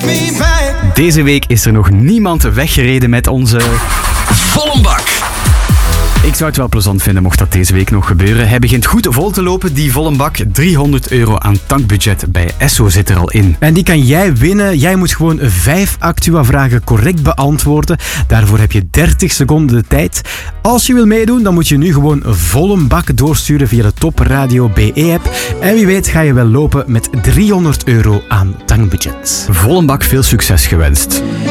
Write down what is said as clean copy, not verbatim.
Deze week is er nog niemand weggereden met onze volle bak. Ik zou het wel plezant vinden mocht dat deze week nog gebeuren. Hij begint goed vol te lopen, die volle bak. €300 aan tankbudget bij Esso zit er al in. En die kan jij winnen. Jij moet gewoon 5 Actua-vragen correct beantwoorden. Daarvoor heb je 30 seconden de tijd. Als je wil meedoen, dan moet je nu gewoon een volle bak doorsturen via de Top Radio BE-app. En wie weet ga je wel lopen met €300 aan tankbudget. Volle bak, veel succes gewenst.